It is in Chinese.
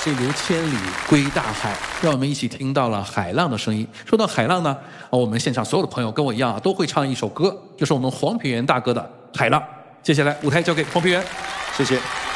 水流千里归大海，让我们一起听到了海浪的声音。说到海浪呢，我们现场所有的朋友跟我一样都会唱一首歌，就是我们黄品源大哥的《海浪》。接下来舞台交给黄品源， 谢谢。